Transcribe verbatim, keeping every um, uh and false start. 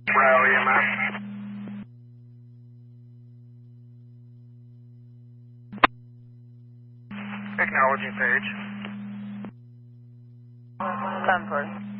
Bravo E M S. Acknowledging page. ten forty.